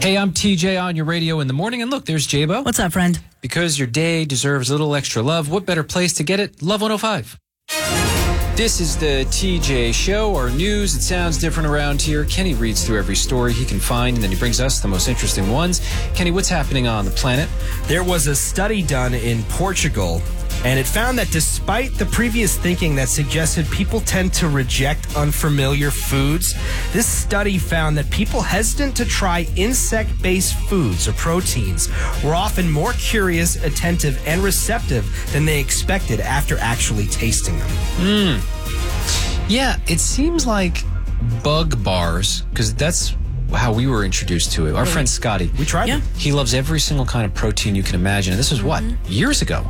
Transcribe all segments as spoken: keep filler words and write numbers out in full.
Hey, I'm T J on your radio in the morning. And look, there's J-Bo. What's up, friend? Because your day deserves a little extra love, what better place to get it? Love one oh five. This is the T J Show, our news. It sounds different around here. Kenny reads through every story he can find, and then he brings us the most interesting ones. Kenny, what's happening on the planet? There was a study done in Portugal, and it found that despite the previous thinking that suggested people tend to reject unfamiliar foods, this study found that people hesitant to try insect-based foods or proteins were often more curious, attentive, and receptive than they expected after actually tasting them. Hmm. Yeah, it seems like bug bars, because that's how we were introduced to it. Our friend Scotty. We tried Yeah. them. He loves every single kind of protein you can imagine. And this was what? Years ago.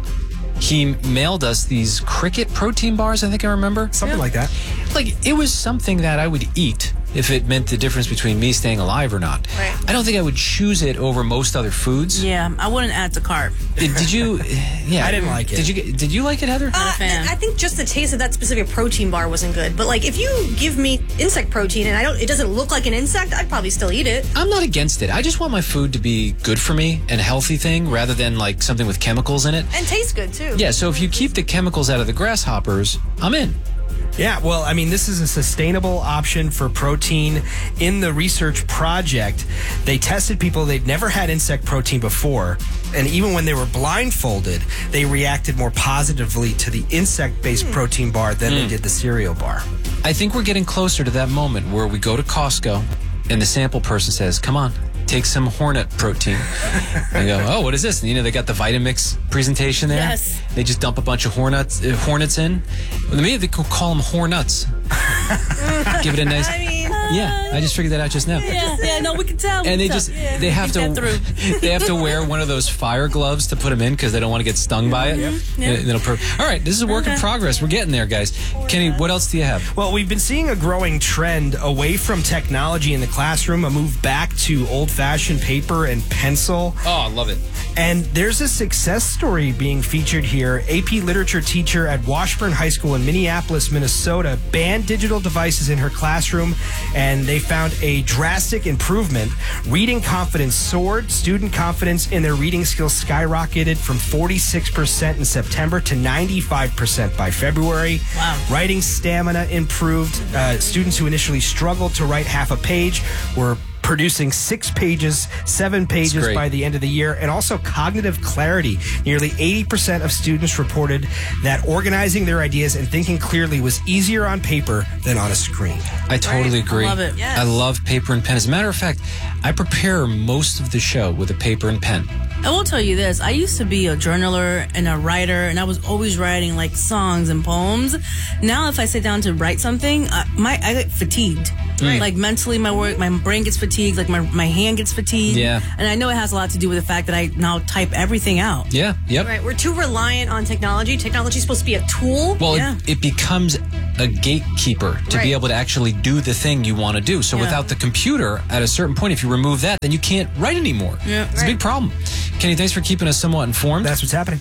He mailed us these cricket protein bars, I think I remember. Something like that. Like, it was something that I would eat if it meant the difference between me staying alive or not. Right. I don't think I would choose it over most other foods. Yeah, I wouldn't add to cart. Did, did you? Yeah, I didn't like it. Did you? Did you like it, Heather? Not a Uh, fan. I think just the taste of that specific protein bar wasn't good. But like, if you give me insect protein and I don't, it doesn't look like an insect, I'd probably still eat it. I'm not against it. I just want my food to be good for me and a healthy thing rather than like something with chemicals in it. And tastes good too. Yeah, so if you keep the chemicals out of the grasshoppers, I'm in. Yeah, well, I mean, this is a sustainable option for protein. In the research project, they tested people, they'd never had insect protein before, and even when they were blindfolded, they reacted more positively to the insect-based protein bar than they did the cereal bar. I think we're getting closer to that moment where we go to Costco and the sample person says, come on, take some Hornet protein. And I go, oh, what is this? And you know, they got the Vitamix presentation there. Yes. They just dump a bunch of Hornets, uh, Hornets in. Well, maybe they could call them Hornuts. Give it a nice... I mean, Yeah, I just figured that out just now. Yeah, yeah, no, we can tell. we And they can just tell. Yeah, they have to think that through. they have to wear one of those fire gloves to put them in because they don't want to get stung by it. Yeah. And it'll per- All right, this is a work in Okay. progress. We're getting there, guys. Kenny, what else do you have? Well, we've been seeing a growing trend away from technology in the classroom, a move back to old-fashioned paper and pencil. Oh, I love it. And there's a success story being featured here. A P literature teacher at Washburn High School in Minneapolis, Minnesota, banned digital devices in her classroom, and they found a drastic improvement. Reading confidence soared. Student confidence in their reading skills skyrocketed from forty-six percent in September to ninety-five percent by February. Wow. Writing stamina improved. Uh, students who initially struggled to write half a page were producing six pages, seven pages great. by the end of the year, and also cognitive clarity. Nearly eighty percent of students reported that organizing their ideas and thinking clearly was easier on paper than on a screen. I totally Right. agree. I love it. Yes. I love paper and pen. As a matter of fact, I prepare most of the show with a paper and pen. I will tell you this. I used to be a journaler and a writer, and I was always writing like songs and poems. Now, if I sit down to write something, uh, my I get fatigued. Right. Like mentally, my work, my brain gets fatigued. Like my my hand gets fatigued. Yeah. And I know it has a lot to do with the fact that I now type everything out. Yeah, yep. right, we're too reliant on technology. Technology is supposed to be a tool. Well, Yeah. it, it becomes a gatekeeper to Right. be able to actually do the thing you want to do. So Yeah. without the computer, at a certain point, if you remove that, then you can't write anymore. Yeah. It's a big problem. Kenny, thanks for keeping us somewhat informed. That's what's happening.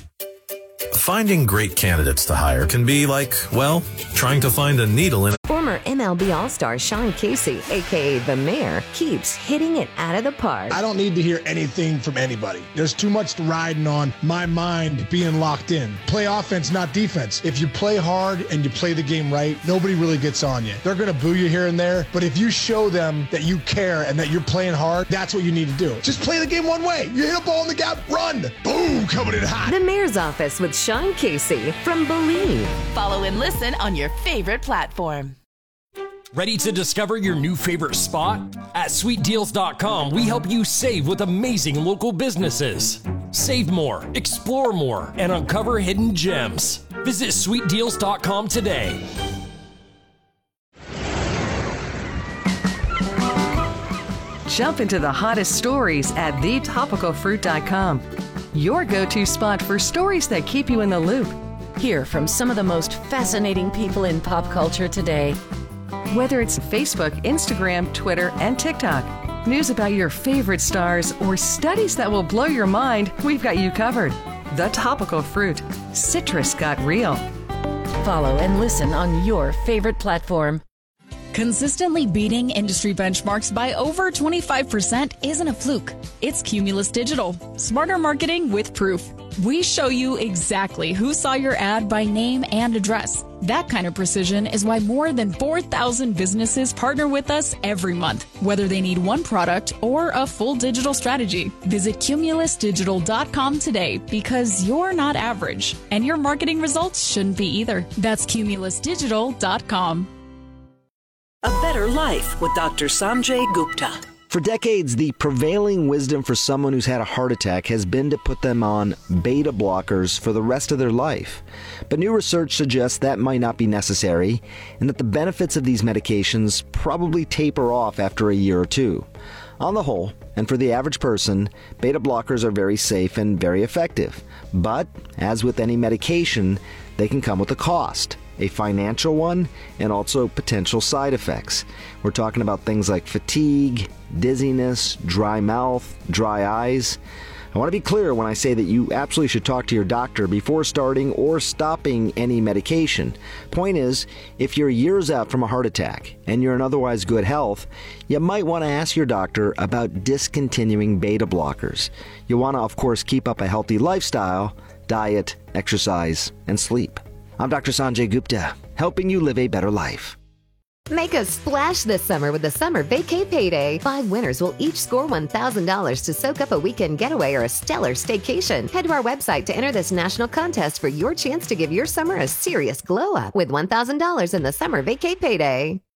Finding great candidates to hire can be like, well, trying to find a needle in a Former M L B All-Star Sean Casey, a k a. The Mayor, keeps hitting it out of the park. I don't need to hear anything from anybody. There's too much riding on my mind being locked in. Play offense, not defense. If you play hard and you play the game right, nobody really gets on you. They're going to boo you here and there, but if you show them that you care and that you're playing hard, that's what you need to do. Just play the game one way. You hit a ball in the gap, run. Boom, coming in hot. The Mayor's Office with Sean Casey from Believe. Follow and listen on your favorite platform. Ready to discover your new favorite spot? At sweet deals dot com, we help you save with amazing local businesses. Save more, explore more, and uncover hidden gems. Visit sweet deals dot com today. Jump into the hottest stories at the topical fruit dot com. Your go-to spot for stories that keep you in the loop. Hear from some of the most fascinating people in pop culture today. Whether it's Facebook, Instagram, Twitter, and TikTok, news about your favorite stars, or studies that will blow your mind, we've got you covered. The Topical Fruit. Citrus got real. Follow and listen on your favorite platform. Consistently beating industry benchmarks by over twenty-five percent isn't a fluke. It's Cumulus Digital. Smarter marketing with proof. We show you exactly who saw your ad by name and address. That kind of precision is why more than four thousand businesses partner with us every month, whether they need one product or a full digital strategy. Visit cumulus digital dot com today because you're not average, and your marketing results shouldn't be either. That's cumulus digital dot com. A Better Life with Doctor Sanjay Gupta. For decades, the prevailing wisdom for someone who's had a heart attack has been to put them on beta blockers for the rest of their life. But new research suggests that might not be necessary, and that the benefits of these medications probably taper off after a year or two. On the whole, and for the average person, beta blockers are very safe and very effective. But, as with any medication, they can come with a cost. A financial one, and also potential side effects. We're talking about things like fatigue, dizziness, dry mouth, dry eyes. I want to be clear when I say that you absolutely should talk to your doctor before starting or stopping any medication. Point is, if you're years out from a heart attack and you're in otherwise good health, you might want to ask your doctor about discontinuing beta blockers. You'll want to, of course, keep up a healthy lifestyle, diet, exercise, and sleep. I'm Doctor Sanjay Gupta, helping you live a better life. Make a splash this summer with the Summer Vacay Payday. Five winners will each score one thousand dollars to soak up a weekend getaway or a stellar staycation. Head to our website to enter this national contest for your chance to give your summer a serious glow up with one thousand dollars in the Summer Vacay Payday.